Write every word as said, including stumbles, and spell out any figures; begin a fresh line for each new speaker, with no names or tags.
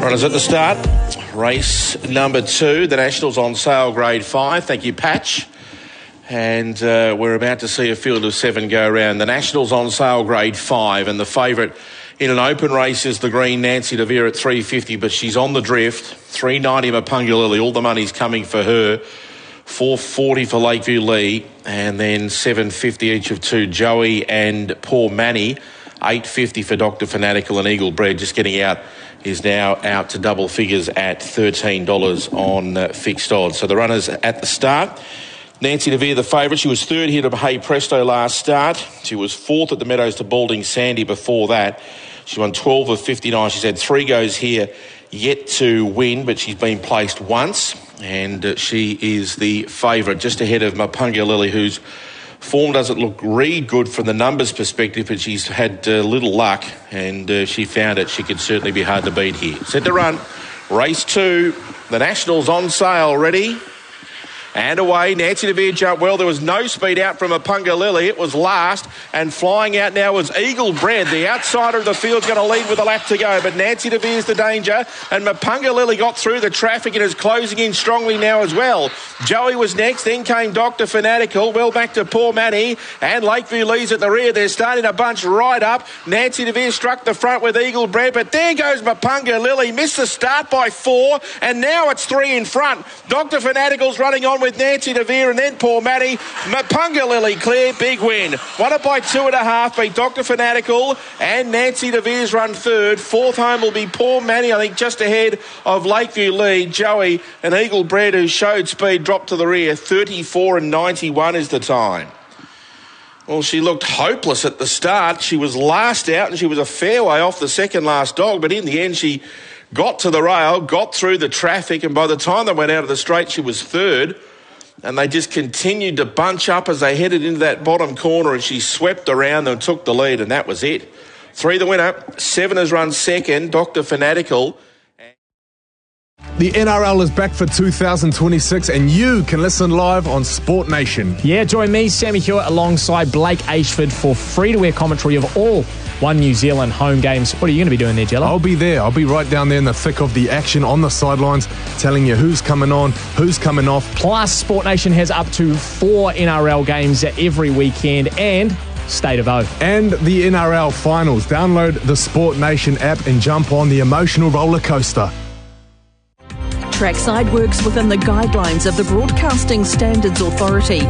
Runners at the start. Race number two, the Nationals on sale, grade five. Thank you, Patch. And uh, we're about to see a field of seven go around. The Nationals on sale, grade five, and the favourite in an open race is the green Nancy DeVere at three fifty, but she's on the drift. three ninety Mapunga Lily, all the money's coming for her. four forty for Lakeview Lee, and then seven fifty each of two, Joey and Poor Manny. eight fifty for Doctor Fanatical and Eagle Bread, just getting out, is now out to double figures at thirteen dollars on uh, fixed odds. So the runners at the start. Nancy DeVere, the favourite. She was third here to Hey Presto last start. She was fourth at the Meadows to Balding Sandy before that. She won twelve of fifty-nine. She's had three goes here, yet to win, but she's been placed once, and uh, she is the favourite, just ahead of Mapunga Lily, whose form doesn't look really good from the numbers perspective, but she's had uh, little luck, and uh, she found it. She could certainly be hard to beat here. Set to run. Race two. The Nationals on sale. Ready? And away. Nancy DeVere jumped well. There was no speed out from Mapunga Lily. It was last. And flying out now was Eagle Bread. The outsider of the field's going to lead with a lap to go. But Nancy DeVere's the danger. And Mapunga Lily got through the traffic and is closing in strongly now as well. Joey was next. Then came Doctor Fanatical. Well back to Poor Manny. And Lakeview Lee's at the rear. They're starting to bunch right up. Nancy DeVere struck the front with Eagle Bread. But there goes Mapunga Lily. Missed the start by four. And now it's three in front. Doctor Fanatical's running on with with Nancy DeVere and then Poor Manny. Mapunga Lily clear, big win. Won it by two and a half, beat Doctor Fanatical and Nancy DeVere's run third. Fourth home will be Poor Manny, I think just ahead of Lakeview Lee. Joey and Eagle Bread, who showed speed, dropped to the rear. thirty-four and ninety-one is the time. Well, she looked hopeless at the start. She was last out and she was a fair way off the second last dog, but in the end she got to the rail, got through the traffic, and by the time they went out of the straight she was third. And they just continued to bunch up as they headed into that bottom corner, and she swept around and took the lead, and that was it. Three the winner. Seven has run second, Doctor Fanatical.
The N R L is back for two thousand twenty-six, and you can listen live on Sport Nation.
Yeah, join me, Sammy Hewitt, alongside Blake Ashford for free-to-air commentary of all One New Zealand home games. What are you going to be doing there, Jello?
I'll be there. I'll be right down there in the thick of the action on the sidelines, telling you who's coming on, who's coming off.
Plus, Sport Nation has up to four N R L games every weekend and State of O.
And the N R L finals. Download the Sport Nation app and jump on the emotional roller coaster.
Trackside works within the guidelines of the Broadcasting Standards Authority.